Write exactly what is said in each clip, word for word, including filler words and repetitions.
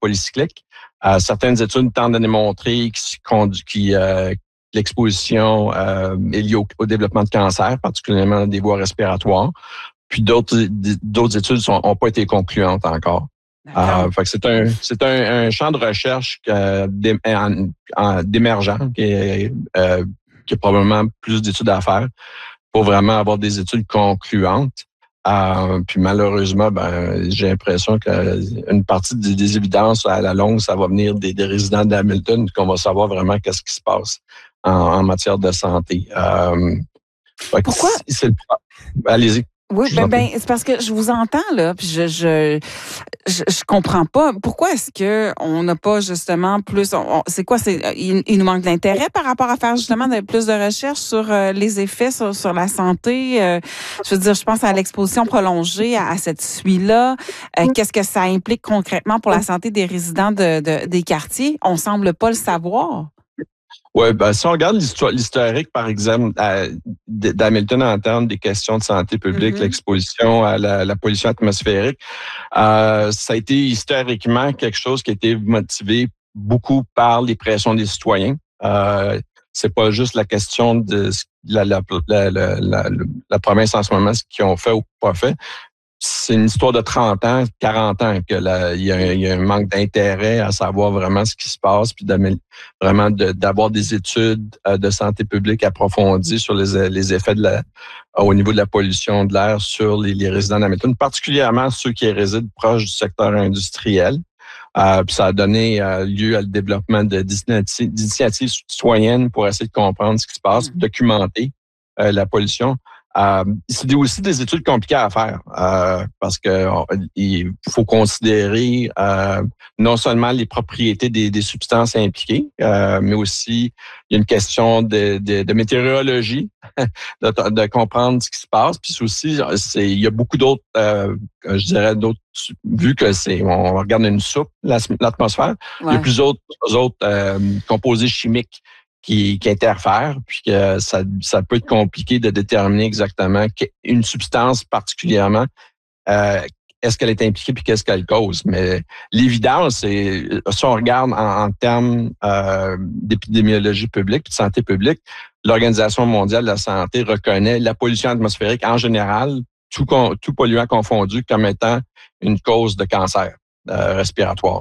polycycliques. Euh, certaines études tentent de démontrer qui, qui euh, l'exposition euh, est liée au, au développement de cancer, particulièrement des voies respiratoires. Puis d'autres d'autres études n'ont pas été concluantes encore. Euh, fait que c'est un c'est un, un champ de recherche euh, d'é, en, en, d'émergent qui, est, euh, qui a probablement plus d'études à faire pour vraiment avoir des études concluantes. Euh, puis malheureusement, ben j'ai l'impression qu'une partie des, des évidences à la longue, ça va venir des, des résidents d'Hamilton, qu'on va savoir vraiment qu'est-ce qui se passe en, en matière de santé. Euh, Pourquoi? C'est le, allez-y. Oui, ben, ben c'est parce que je vous entends là, puis je je je, je comprends pas. Pourquoi est-ce que on n'a pas justement plus on, c'est quoi c'est il, il nous manque d'intérêt par rapport à faire justement de, plus de recherches sur euh, les effets sur sur la santé. Euh, je veux dire, je pense à l'exposition prolongée à, à cette suie-là. Euh, qu'est-ce que ça implique concrètement pour la santé des résidents de, de des quartiers? On semble pas le savoir. Oui, ben, si on regarde l'histoire, l'historique, par exemple, à, d'Hamilton en termes des questions de santé publique, mm-hmm. l'exposition à la, la pollution atmosphérique, euh, ça a été historiquement quelque chose qui a été motivé beaucoup par les pressions des citoyens. Euh, c'est pas juste la question de la, la, la, la, la, la province en ce moment, ce qu'ils ont fait ou pas fait. C'est une histoire de trente ans, quarante ans que là, il y a, il y a un manque d'intérêt à savoir vraiment ce qui se passe, puis vraiment de, d'avoir des études de santé publique approfondies sur les, les effets de la, au niveau de la pollution de l'air sur les, les résidents d'Hamilton, particulièrement ceux qui résident proches du secteur industriel. Euh, puis ça a donné euh, lieu à le développement de, d'initiatives citoyennes pour essayer de comprendre ce qui se passe, mmh. documenter euh, la pollution. Euh, c'est aussi des études compliquées à faire euh, parce que on, il faut considérer euh, non seulement les propriétés des, des substances impliquées, euh, mais aussi il y a une question de, de, de météorologie, de, de comprendre ce qui se passe. Puis aussi, c'est, il y a beaucoup d'autres, euh, je dirais d'autres, vu que c'est, on regarde une soupe, l'atmosphère, ouais. il y a plusieurs autres, autres euh, composés chimiques qui, qui interfèrent, puis que ça, ça peut être compliqué de déterminer exactement une substance particulièrement, euh, est-ce qu'elle est impliquée puis qu'est-ce qu'elle cause. Mais l'évidence, c'est, si on regarde en, en termes euh, d'épidémiologie publique, de santé publique, l'Organisation mondiale de la santé reconnaît la pollution atmosphérique en général, tout, tout polluant confondu, comme étant une cause de cancer euh, respiratoire.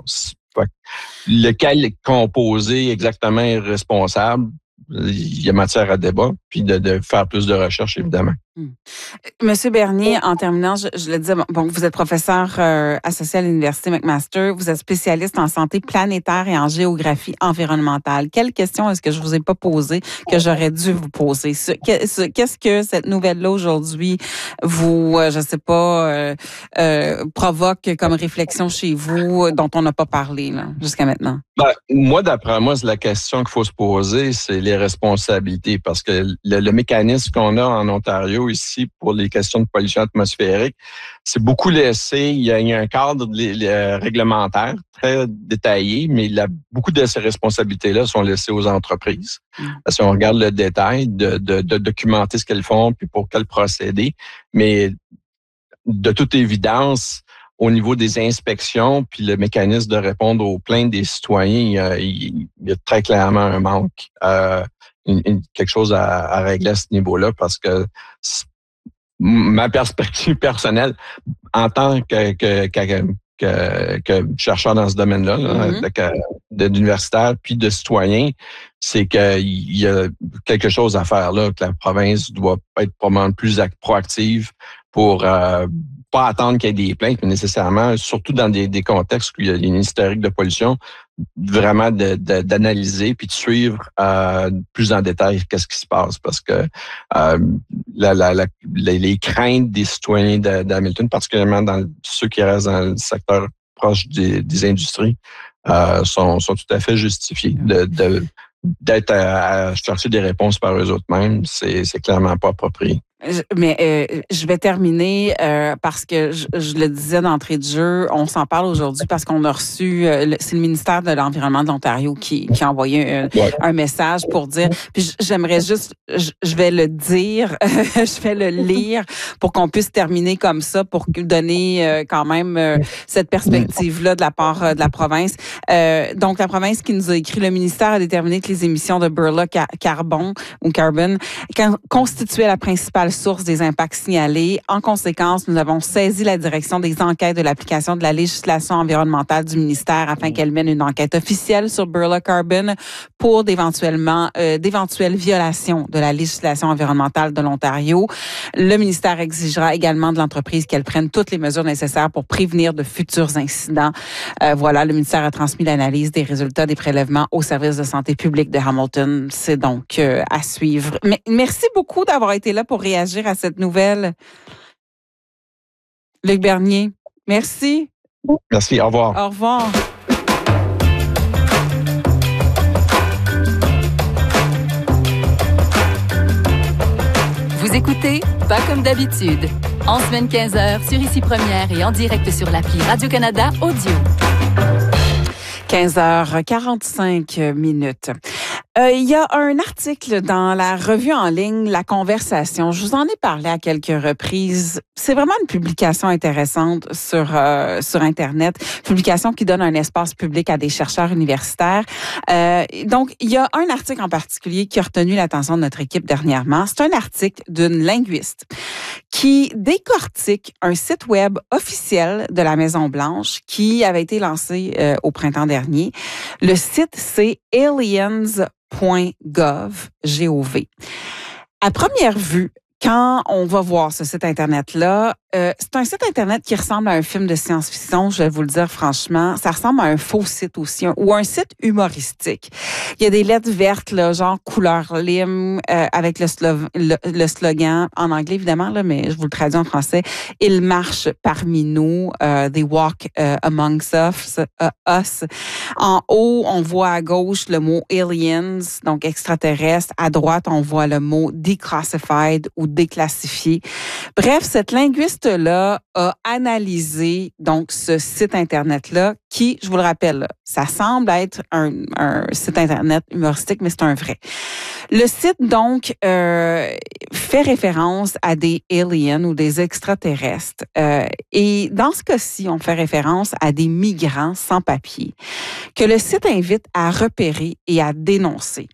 Lequel composé exactement est responsable, il y a matière à débat, puis de, de faire plus de recherches, évidemment. Hum. Monsieur Bernier, en terminant, je, je le disais, bon, vous êtes professeur euh, associé à l'Université McMaster, vous êtes spécialiste en santé planétaire et en géographie environnementale. Quelle question est-ce que je vous ai pas posée que j'aurais dû vous poser? Ce, qu'est-ce que cette nouvelle-là aujourd'hui vous, euh, je sais pas, euh, euh, provoque comme réflexion chez vous dont on n'a pas parlé là, jusqu'à maintenant? Ben, moi, d'après moi, c'est la question qu'il faut se poser, c'est les responsabilités, parce que le, le mécanisme qu'on a en Ontario ici pour les questions de pollution atmosphérique, c'est beaucoup laissé. Il y a, il y a un cadre les, les, réglementaire très détaillé, mais il a, beaucoup de ces responsabilités-là sont laissées aux entreprises. Mmh. Si on regarde le détail, de, de, de documenter ce qu'elles font, puis pour quel procédé, mais de toute évidence, au niveau des inspections, puis le mécanisme de répondre aux plaintes des citoyens, il y a, il y a très clairement un manque, euh, une, une, quelque chose à, à régler à ce niveau-là, parce que ma perspective personnelle, en tant que, que, que, que, que chercheur dans ce domaine-là, mm-hmm. là, de, d'universitaire puis de citoyen, c'est qu'il y a quelque chose à faire là, que la province doit être probablement plus proactive pour euh, pas attendre qu'il y ait des plaintes, mais nécessairement, surtout dans des, des contextes où il y a une historique de pollution, vraiment de, de, d'analyser puis de suivre euh, plus en détail qu'est-ce qui se passe, parce que euh, la, la, la, les craintes des citoyens de, d'Hamilton, particulièrement dans ceux qui restent dans le secteur proche des, des industries, euh, sont, sont tout à fait justifiées. De, de, d'être à, à chercher des réponses par eux autres mêmes, c'est, c'est clairement pas approprié. Je, mais euh, je vais terminer euh, parce que je, je le disais d'entrée de jeu, on s'en parle aujourd'hui parce qu'on a reçu, euh, le, c'est le ministère de l'Environnement de l'Ontario qui, qui a envoyé un, Ouais. un message pour dire, puis j'aimerais juste, je, je vais le dire, je vais le lire pour qu'on puisse terminer comme ça, pour donner euh, quand même euh, cette perspective-là de la part euh, de la province. Euh, donc, la province qui nous a écrit, le ministère a déterminé que les émissions de Burla car- carbone ou carbone constituaient la principale source des impacts signalés. En conséquence, nous avons saisi la direction des enquêtes de l'application de la législation environnementale du ministère afin qu'elle mène une enquête officielle sur Burla Carbon pour d'éventuellement euh, d'éventuelles violations de la législation environnementale de l'Ontario. Le ministère exigera également de l'entreprise qu'elle prenne toutes les mesures nécessaires pour prévenir de futurs incidents. Euh, voilà, le ministère a transmis l'analyse des résultats des prélèvements au service de santé publique de Hamilton. C'est donc euh, à suivre. Mais merci beaucoup d'avoir été là pour réagir à cette nouvelle. Luc Bernier, merci. Merci, au revoir. Au revoir. Vous écoutez Pas comme d'habitude, en semaine quinze heures sur Ici Première et en direct sur l'appli Radio-Canada Audio. quinze heures quarante-cinq minutes. Euh, il y a un article dans la revue en ligne La Conversation. Je vous en ai parlé à quelques reprises. C'est vraiment une publication intéressante sur euh, sur Internet, publication qui donne un espace public à des chercheurs universitaires. Euh, donc, il y a un article en particulier qui a retenu l'attention de notre équipe dernièrement. C'est un article d'une linguiste qui décortique un site web officiel de la Maison-Blanche qui avait été lancé euh, au printemps dernier. Le site, c'est aliens point gov, G O V. À première vue, quand on va voir ce site Internet-là, euh, c'est un site Internet qui ressemble à un film de science-fiction, je vais vous le dire franchement. Ça ressemble à un faux site aussi, un, ou un site humoristique. Il y a des lettres vertes, là, genre couleur lime, euh, avec le, slo- le, le slogan, en anglais évidemment, là, mais je vous le traduis en français. « Ils marchent parmi nous, uh, they walk uh, amongst us, uh, us ». En haut, on voit à gauche le mot « aliens », donc extraterrestre. À droite, on voit le mot « declassified » ou « déclassifié ». Bref, cette linguiste-là a analysé donc ce site Internet-là qui, je vous le rappelle, ça semble être un, un site Internet humoristique, mais c'est un vrai. Le site, donc, euh, fait référence à des aliens ou des extraterrestres. Euh, et dans ce cas-ci, on fait référence à des migrants sans papier que le site invite à repérer et à dénoncer.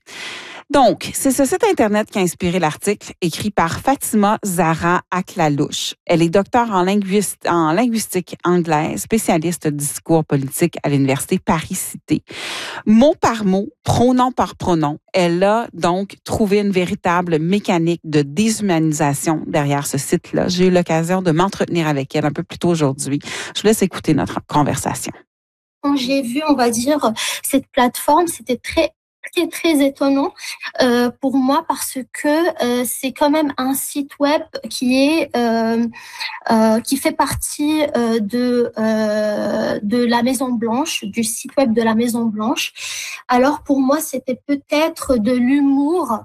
Donc, c'est ce site Internet qui a inspiré l'article écrit par Fatima Zahra Aklalouche. Elle est docteure en, linguiste, en linguistique anglaise, spécialiste de discours politique à l'Université Paris-Cité. Mot par mot, pronom par pronom, elle a donc trouvé une véritable mécanique de déshumanisation derrière ce site-là. J'ai eu l'occasion de m'entretenir avec elle un peu plus tôt aujourd'hui. Je vous laisse écouter notre conversation. Quand j'ai vu, on va dire, cette plateforme, c'était très très très étonnant euh, pour moi parce que euh, c'est quand même un site web qui est euh, euh, qui fait partie euh, de euh, de la Maison Blanche, du site web de la Maison Blanche. Alors pour moi, c'était peut-être de l'humour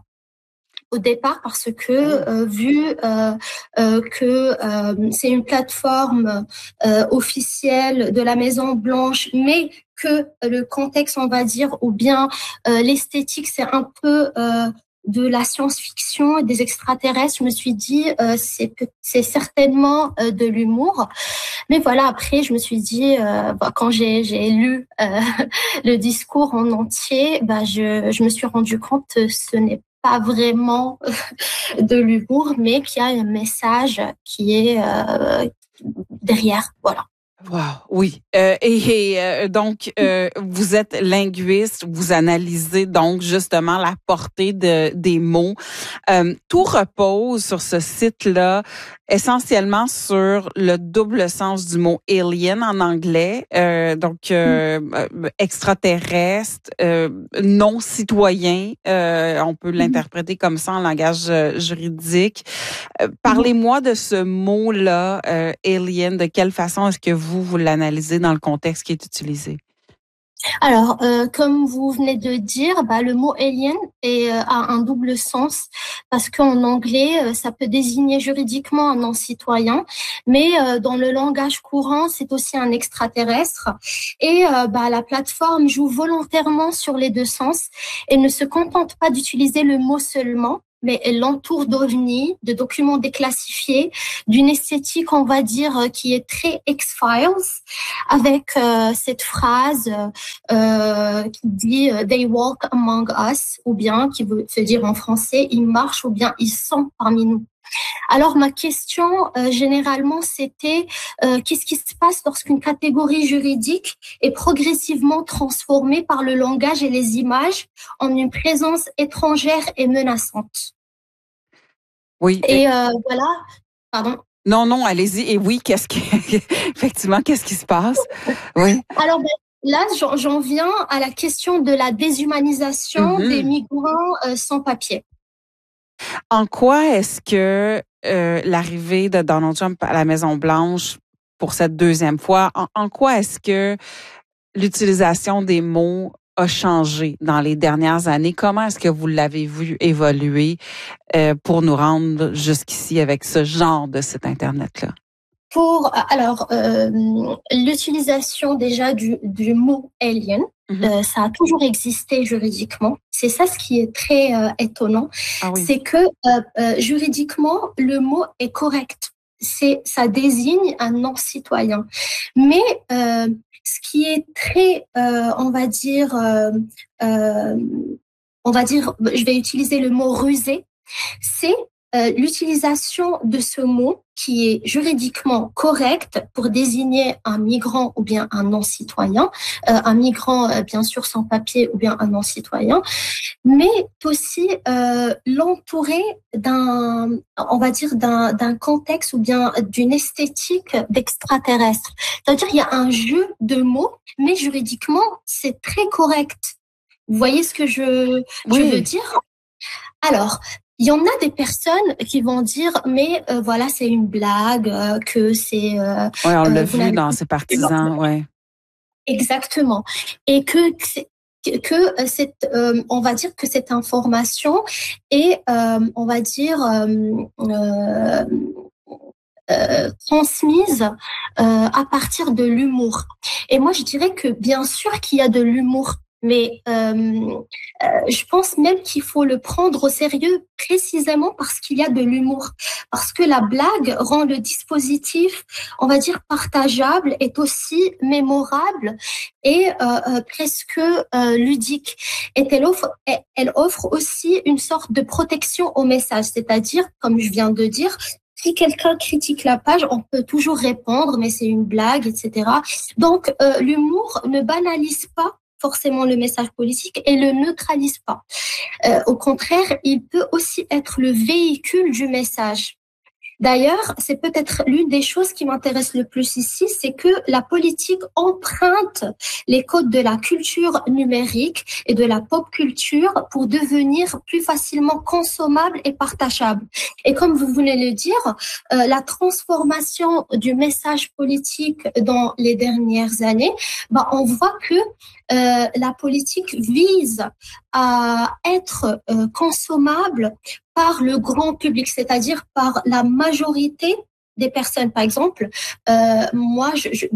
au départ parce que euh, vu euh, euh, que euh, c'est une plateforme euh, officielle de la Maison Blanche, mais que le contexte, on va dire, ou bien euh, l'esthétique, c'est un peu euh, de la science-fiction et des extraterrestres, je me suis dit euh, c'est c'est certainement euh, de l'humour. Mais voilà, après je me suis dit euh, bah, quand j'ai j'ai lu euh, le discours en entier, bah je je me suis rendu compte que ce n'est pas vraiment de l'humour, mais qu'il y a un message qui est euh, derrière, voilà. Wow, oui. Euh, et, et euh, donc, euh, vous êtes linguiste, vous analysez donc justement la portée de, des mots. Euh, tout repose sur ce site-là essentiellement sur le double sens du mot alien en anglais, euh, donc euh, mm. extraterrestre, euh, non citoyen, euh, on peut mm. l'interpréter comme ça en langage juridique. Euh, parlez-moi de ce mot-là, euh, alien, de quelle façon est-ce que vous, vous l'analysez dans le contexte qui est utilisé? Alors, euh, comme vous venez de dire, bah, le mot alien est, euh, a un double sens parce qu'en anglais, euh, ça peut désigner juridiquement un non-citoyen, mais euh, dans le langage courant, c'est aussi un extraterrestre. Et euh, bah, la plateforme joue volontairement sur les deux sens et ne se contente pas d'utiliser le mot seulement, mais elle l'entoure d'ovnis, de documents déclassifiés, d'une esthétique, on va dire, qui est très X-Files, avec euh, cette phrase euh, qui dit « They walk among us », ou bien, qui veut se dire en français « Ils marchent » ou bien « Ils sont parmi nous ». Alors, ma question, euh, généralement, c'était euh, qu'est-ce qui se passe lorsqu'une catégorie juridique est progressivement transformée par le langage et les images en une présence étrangère et menaçante? Oui. Et euh, voilà, pardon. Non, non, allez-y. Et oui, qu'est-ce qui, effectivement, qu'est-ce qui se passe? Oui. Alors, ben, là, j'en, j'en viens à la question de la déshumanisation mm-hmm. des migrants euh, sans papier. En quoi est-ce que euh, l'arrivée de Donald Trump à la Maison-Blanche pour cette deuxième fois, en, en quoi est-ce que l'utilisation des mots a changé dans les dernières années? Comment est-ce que vous l'avez vu évoluer euh, pour nous rendre jusqu'ici avec ce genre de site Internet-là? Pour, alors, euh, l'utilisation déjà du, du mot alien, mm-hmm. euh, ça a toujours existé juridiquement. C'est ça ce qui est très euh, étonnant. Ah oui. C'est que euh, euh, juridiquement, le mot est correct. C'est, ça désigne un non-citoyen. Mais euh, ce qui est très, euh, on va dire, euh, euh, on va dire, je vais utiliser le mot rusé, c'est euh, l'utilisation de ce mot qui est juridiquement correct pour désigner un migrant ou bien un non-citoyen, euh, un migrant euh, bien sûr sans papier ou bien un non-citoyen, mais aussi euh, l'entourer d'un, on va dire d'un, d'un contexte ou bien d'une esthétique d'extraterrestre. C'est-à-dire il y a un jeu de mots, mais juridiquement c'est très correct. Vous voyez ce que je, oui. je veux dire? Alors, il y en a des personnes qui vont dire, mais euh, voilà, c'est une blague, euh, que c'est... Euh, oui, on l'a euh, vu dans ses partisans, oui. Exactement. Et que, que, que cette, euh, on va dire que cette information est, euh, on va dire... Euh, euh, Euh, transmise euh, à partir de l'humour. Et moi, je dirais que bien sûr qu'il y a de l'humour, mais euh, euh, je pense même qu'il faut le prendre au sérieux précisément parce qu'il y a de l'humour. Parce que la blague rend le dispositif, on va dire, partageable, est aussi mémorable et euh, euh, presque euh, ludique. Et elle offre, elle offre aussi une sorte de protection au message, c'est-à-dire, comme je viens de dire, si quelqu'un critique la page, on peut toujours répondre, mais c'est une blague, et cetera. Donc, euh, l'humour ne banalise pas forcément le message politique et le neutralise pas. Euh, au contraire, il peut aussi être le véhicule du message. D'ailleurs, c'est peut-être l'une des choses qui m'intéresse le plus ici, c'est que la politique emprunte les codes de la culture numérique et de la pop culture pour devenir plus facilement consommable et partageable. Et comme vous venez de le dire, euh, la transformation du message politique dans les dernières années, bah, on voit que euh, la politique vise à être euh, consommable par le grand public, c'est-à-dire par la majorité des personnes. Par exemple, euh, moi, je, je,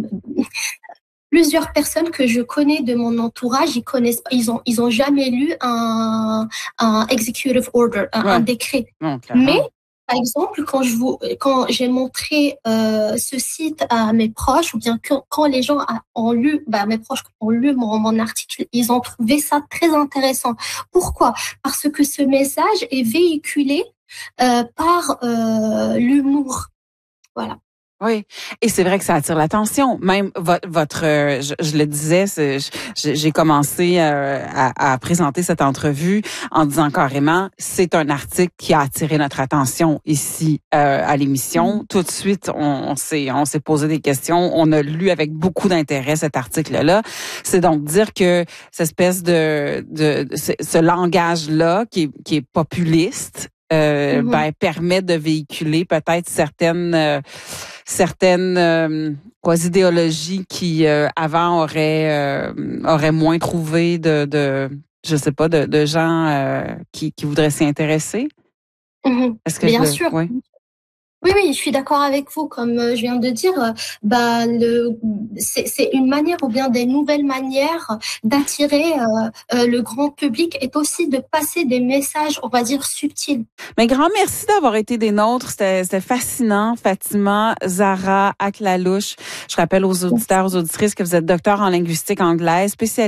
plusieurs personnes que je connais de mon entourage, ils connaissent, ils ont, ils ont jamais lu un, un executive order, un, ouais. un décret. Non, mais par exemple, quand je vous, quand j'ai montré euh, ce site à mes proches, ou bien quand, quand les gens ont lu, bah, mes proches ont lu mon, mon article, ils ont trouvé ça très intéressant. Pourquoi? Parce que ce message est véhiculé euh, par euh, l'humour. Voilà. Oui, et c'est vrai que ça attire l'attention. Même votre, votre je, je le disais, c'est, je, j'ai commencé euh, à, à présenter cette entrevue en disant carrément, c'est un article qui a attiré notre attention ici euh, à l'émission. Tout de suite, on, on s'est, on s'est posé des questions. On a lu avec beaucoup d'intérêt cet article-là. C'est donc dire que cette espèce de, de, de ce, ce langage-là qui est, qui est populiste euh, Mm-hmm. ben permet de véhiculer peut-être certaines euh, certaines euh, quoi, idéologies qui euh, avant auraient euh, auraient moins trouvé de de je sais pas de, de gens euh, qui qui voudraient s'y intéresser. Mm-hmm. Est-ce que Bien je, sûr. ouais. Oui, oui, je suis d'accord avec vous. Comme je viens de dire, bah le c'est, c'est une manière ou bien des nouvelles manières d'attirer euh, euh, le grand public et aussi de passer des messages, on va dire subtils. Mais grand merci d'avoir été des nôtres. C'était, c'était fascinant, Fatima Zahra Aklalouche. Je rappelle aux auditeurs, aux auditrices que vous êtes docteur en linguistique anglaise, spécialiste